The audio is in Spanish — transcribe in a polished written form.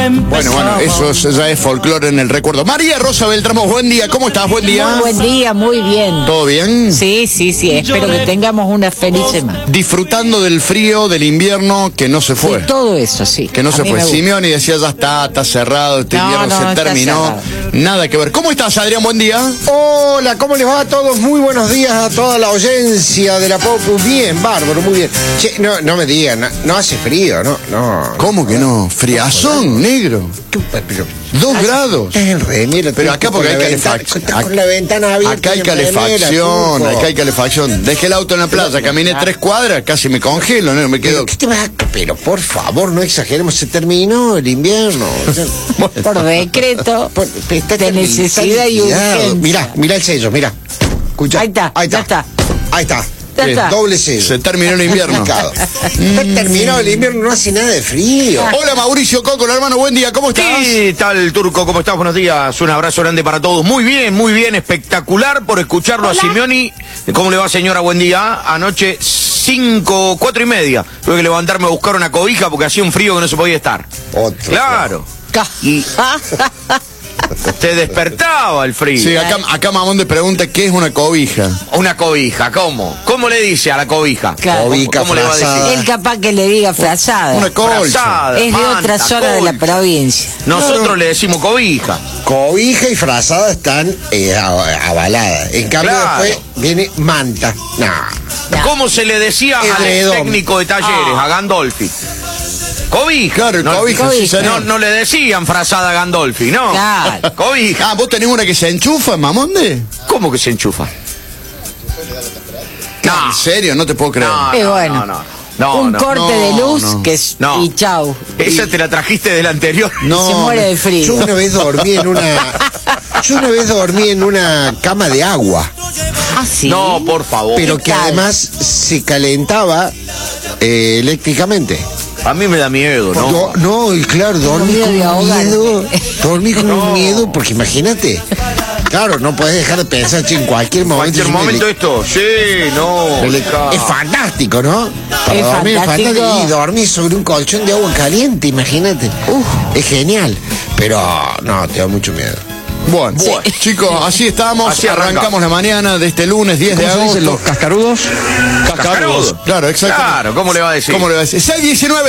Bueno, eso ya es folclore en el recuerdo. María Rosa Beltramo, buen día, ¿cómo estás? Buen día. Muy buen día, muy bien. ¿Todo bien? Sí, espero que tengamos una feliz semana. Disfrutando del frío, del invierno, que no se fue. De todo eso, sí. Que no se fue. Simeoni decía, ya está cerrado, este invierno se terminó. Nada que ver. ¿Cómo estás, Adrián? Buen día. Hola, ¿cómo les va a todos? Muy buenos días a toda la audiencia de la Popu. Bien, bárbaro, muy bien. Che, no me digan, no hace frío, no. ¿Cómo que no? Friazón, negro. Pero 2 grados. es el remera. Pero acá porque hay calefacción. Con la ventana abierta. Acá hay calefacción. Dejé el auto en la playa, caminé 3 cuadras, casi me congelo, ¿no? Me quedo. ¿Qué te vas a... Pero por favor, no exageremos, se terminó el invierno. Por decreto, de necesidad y urgencia. Mirá el sello, mirá. Escucha. Ahí está. Ahí está. Ya está. Doble sello. Se terminó el invierno. Está terminado el invierno, no hace nada de frío. Hola, Mauricio Coco, hermano, buen día, ¿cómo estás? ¿Qué tal, Turco? ¿Cómo estás? Buenos días, un abrazo grande para todos. Muy bien, espectacular por escucharlo. Hola. A Simeoni. ¿Cómo le va, señora? Buen día. Anoche 4:30. Tuve que levantarme a buscar una cobija porque hacía un frío que no se podía estar. Claro. Y te despertaba el frío. Sí, acá Mamón te pregunta qué es una cobija. Una cobija, ¿cómo? ¿Cómo le dice a la cobija? Claro. ¿Cómo le va a decir? Él capaz que le diga frazada. Una colcha. Frazada, Es de manta, otra zona de la colcha. provincia. Nosotros le decimos cobija. Cobija y frazada están avaladas. En cambio, Claro. después viene manta. ¿Cómo se le decía al Edredón. técnico de talleres, a Gandolfi? Cobija. Claro, cobija, sí, señor. No le decían frazada a Gandolfi, no. Claro. Cobija. ¿Vos tenés una que se enchufa, Mamonde? ¿Cómo que se enchufa? ¿En serio? No te puedo creer. Y bueno, un corte de luz que es No. y chau. Esa te la trajiste del anterior. No, Se muere de frío. Yo una vez dormí en una cama de agua, Ah, sí. No, por favor. pero ¿Qué que tal? además se calentaba eléctricamente. A mí me da miedo, ¿no? Y claro, dormí miedo con de un ahogarte. miedo. Dormí con un miedo, porque imagínate. Claro, no puedes dejar de pensar, che, en cualquier momento. Cualquier momento esto. Sí, no. Es fantástico, ¿no? Para Es dormir fantástico. es fantástico. Y dormir sobre un colchón de agua caliente, imagínate. Es genial. Pero no, te da mucho miedo. Bueno, chicos, así estamos. Así arrancamos la mañana de este lunes 10 de agosto. cascarudos? Cascarudos. Claro, exacto. Claro, ¿cómo le va a decir? 6:19.